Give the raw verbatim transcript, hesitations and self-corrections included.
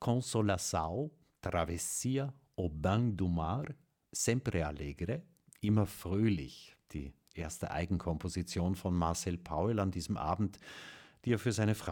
Consolação, Travessia au Bain do Mar, Sempre Allegre, immer fröhlich, die erste Eigenkomposition von Marcel Paul an diesem Abend, die er für seine Frau